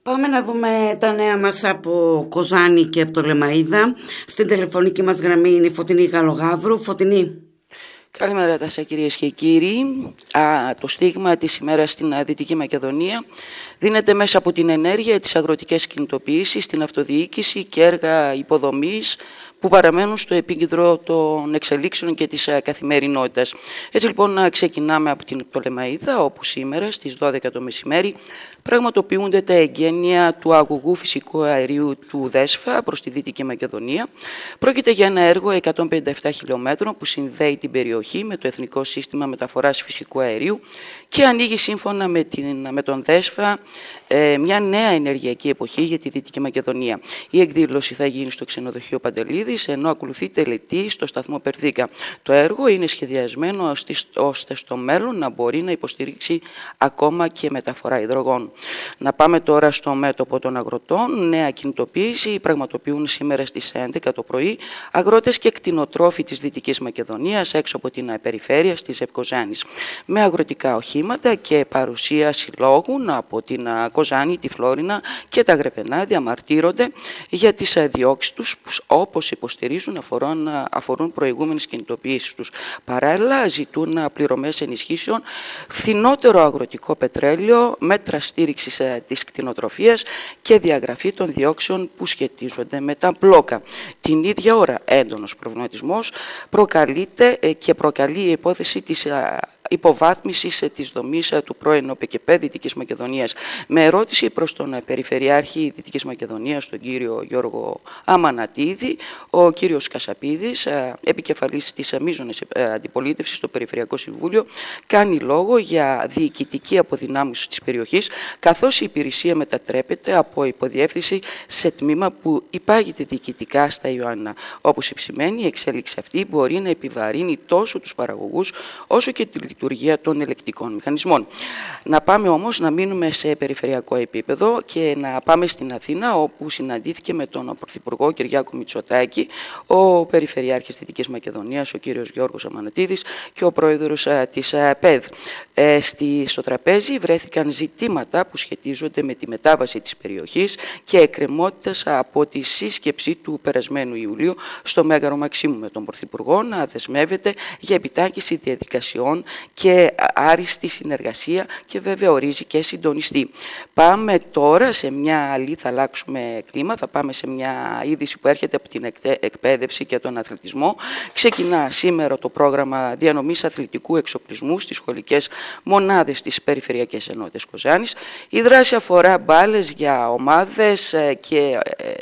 Πάμε να δούμε τα νέα μας από Κοζάνη και από το Λεμαΐδα. Στην τηλεφωνική μας γραμμή είναι η Φωτεινή Γαλογαύρου. Φωτεινή. Καλημέρα σας κυρίες και κύριοι. Το στίγμα της ημέρας στην Δυτική Μακεδονία δίνεται μέσα από την ενέργεια, τις αγροτικές κινητοποιήσεις, την αυτοδιοίκηση και έργα υποδομής που παραμένουν στο επίκεντρο των εξελίξεων και της καθημερινότητας. Έτσι λοιπόν ξεκινάμε από την Πτολεμαΐδα, όπου σήμερα στις 12 το μεσημέρι πραγματοποιούνται τα εγγένεια του αγωγού φυσικού αερίου του Δέσφα προς τη Δυτική Μακεδονία. Πρόκειται για ένα έργο 157 χιλιόμετρων που συνδέει την περιοχή με το Εθνικό Σύστημα Μεταφοράς Φυσικού Αερίου και ανοίγει σύμφωνα με τον Δέσφα μια νέα ενεργειακή εποχή για τη Δυτική Μακεδονία. Η εκδήλωση θα γίνει στο ξενοδοχείο Παντελίδης, ενώ ακολουθεί τελετή στο σταθμό Περδίκα. Το έργο είναι σχεδιασμένο ώστε στο μέλλον να μπορεί να υποστηρίξει ακόμα και μεταφορά υδρογόνου. Να πάμε τώρα στο μέτωπο των αγροτών. Νέα κινητοποίηση πραγματοποιούν σήμερα στις 11 το πρωί αγρότες και κτηνοτρόφοι της Δυτικής Μακεδονίας έξω από την περιφέρεια της Ευκοζάνης. Με αγροτικά οχήματα και παρουσία συλλόγων από την Κοζάνη, τη Φλόρινα και τα Γρεβενά διαμαρτύρονται για τις διώξεις τους που, όπως υποστηρίζουν, αφορούν προηγούμενες κινητοποιήσεις τους. Παράλληλα ζητούν πληρωμές ενισχύσεων, φθηνότερο αγροτικό πετρέλαιο, μέτρα στήριξης της κτηνοτροφίας και διαγραφή των διώξεων που σχετίζονται με τα μπλόκα. Την ίδια ώρα έντονος προβληματισμός προκαλεί η υπόθεση της υποβάθμισης της δομής του πρώην ΟΠΕΚΕΠΕ Δυτικής Μακεδονίας. Με ερώτηση προς τον Περιφερειάρχη Δυτικής Μακεδονίας, τον κύριο Γιώργο Αμανατίδη, ο κύριος Κασαπίδης, επικεφαλής της μείζωνης αντιπολίτευσης στο Περιφερειακό Συμβούλιο, κάνει λόγο για διοικητική αποδυνάμωση της περιοχής, καθώς η υπηρεσία μετατρέπεται από υποδιεύθυνση σε τμήμα που υπάγεται διοικητικά στα Ιωάννα. Όπως επισημαίνει, η εξέλιξη αυτή μπορεί να επιβαρύνει τόσο τους παραγωγούς όσο και τη λειτουργία των ελεκτικών μηχανισμών. Να πάμε όμως να μείνουμε σε περιφερειακό επίπεδο και να πάμε στην Αθήνα, όπου συναντήθηκε με τον Πρωθυπουργό Κυριάκο Μητσοτάκη ο Περιφερειάρχης Δυτικής Μακεδονίας, ο κύριος Γιώργος Αμανατίδης, και ο πρόεδρος της ΠΕΔ. Στο τραπέζι βρέθηκαν ζητήματα που σχετίζονται με τη μετάβαση της περιοχής και εκκρεμότητας από τη σύσκεψη του περασμένου Ιουλίου στο Μέγαρο Μαξίμου, με τον Πρωθυπουργό να δεσμεύεται για επιτάχυνση διαδικασιών και άριστη συνεργασία και βέβαια ορίζει και συντονιστή. Πάμε τώρα σε μια άλλη, θα αλλάξουμε κλίμα, θα πάμε σε μια είδηση που έρχεται από την εκπαίδευση και τον αθλητισμό. Ξεκινά σήμερα το πρόγραμμα διανομής αθλητικού εξοπλισμού στις σχολικές μονάδες της Περιφερειακής Ενότητας Κοζάνης. Η δράση αφορά μπάλες για ομάδες και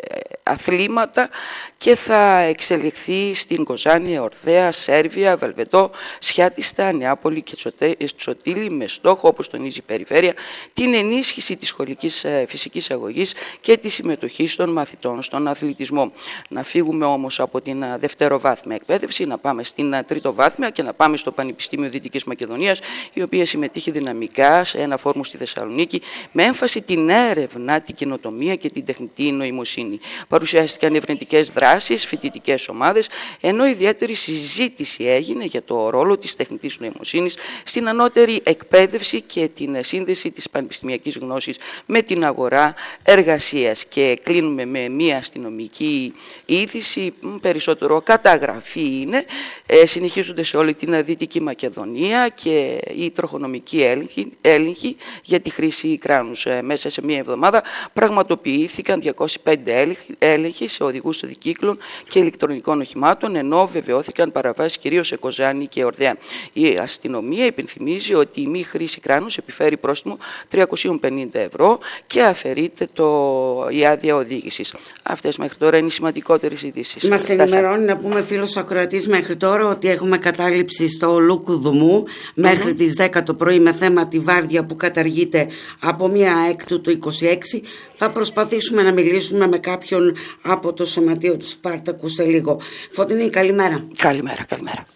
αθλήματα και θα εξελιχθεί στην Κοζάνη, Ορθέα, Σέρβια, Βελβετό, Σιάτιστα, Νεάπολη και Τσοτήλη, με στόχο, όπως τονίζει η Περιφέρεια, την ενίσχυση της σχολικής φυσικής αγωγής και τη συμμετοχή των μαθητών στον αθλητισμό. Να φύγουμε όμως από την δευτεροβάθμια εκπαίδευση, να πάμε στην τριτοβάθμια και να πάμε στο Πανεπιστήμιο Δυτικής Μακεδονίας, η οποία συμμετείχε δυναμικά σε ένα φόρουμ στη Θεσσαλονίκη με έμφαση την έρευνα, την καινοτομία και την τεχνητή νοημοσύνη. Παρουσιάστηκαν ερευνητικές δράσεις, φοιτητικές ομάδες, ενώ ιδιαίτερη συζήτηση έγινε για το ρόλο της τεχνητής νοημοσύνης στην ανώτερη εκπαίδευση και την σύνδεση της πανεπιστημιακής γνώσης με την αγορά εργασίας. Και κλείνουμε με μια αστυνομική είδηση, περισσότερο καταγραφή είναι. Συνεχίζονται σε όλη την Δυτική Μακεδονία και οι τροχονομικοί έλεγχοι για τη χρήση κράνους. Μέσα σε μία εβδομάδα πραγματοποιήθηκαν 205 έλεγχοι σε οδηγούς δικύκλων και ηλεκτρονικών οχημάτων, ενώ βεβαιώθηκαν παραβάσεις κυρίως σε Κοζάνη και Ορδέα. Η αστυνομία υπενθυμίζει ότι η μη χρήση κράνους επιφέρει πρόστιμο 350 ευρώ και αφαιρείται η άδεια οδήγησης. Αυτές μέχρι τώρα είναι οι σημαντικότερες ειδήσεις. Μας ενημερώνει, να πούμε, φίλος ακροατής μέχρι τώρα, ότι έχουμε κατάληψη στο Λούκου Δουμού μέχρι τις 10 το πρωί με θέμα τη βάρδια που καταργείται από 1 Έκτου του 26. Θα προσπαθήσουμε να μιλήσουμε με κάποιον από το Σωματείο του Σπάρτακου σε λίγο. Φωτεινή, καλημέρα. Καλημέρα.